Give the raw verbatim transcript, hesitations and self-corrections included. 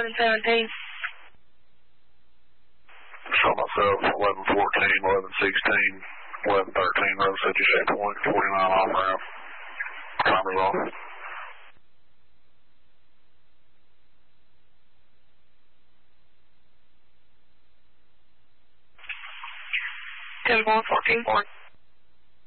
eleven seventeen. Saw myself eleven fourteen, eleven sixteen, eleven thirteen, Rose City Shape Point, forty-nine off ramp. Timers off. ten one fourteen point.